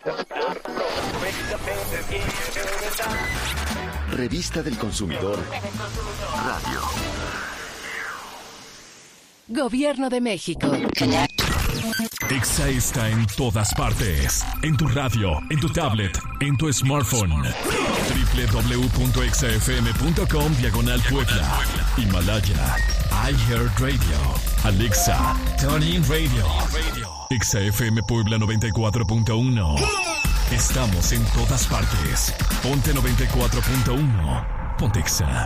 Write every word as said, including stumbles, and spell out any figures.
Revista del Consumidor Radio. Gobierno de México. Exa está en todas partes. En tu radio, en tu tablet, en tu smartphone. doble u doble u doble u punto exa efe eme punto com diagonal Puebla. Himalaya. iHeartRadio. Alexa. TuneIn Radio. Exa F M Puebla noventa y cuatro punto uno. Estamos en todas partes. Ponte noventa y cuatro punto uno. Ponte Exa.